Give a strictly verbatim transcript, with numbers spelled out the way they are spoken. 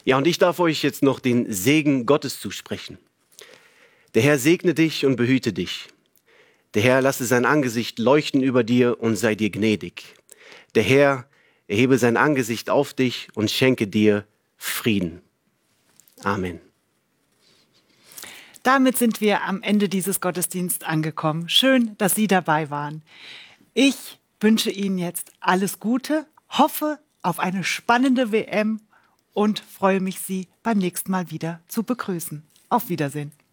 Ja, und ich darf euch jetzt noch den Segen Gottes zusprechen. Der Herr segne dich und behüte dich. Der Herr lasse sein Angesicht leuchten über dir und sei dir gnädig. Der Herr erhebe sein Angesicht auf dich und schenke dir Frieden. Amen. Damit sind wir am Ende dieses Gottesdienstes angekommen. Schön, dass Sie dabei waren. Ich wünsche Ihnen jetzt alles Gute, hoffe auf eine spannende W M und freue mich, Sie beim nächsten Mal wieder zu begrüßen. Auf Wiedersehen.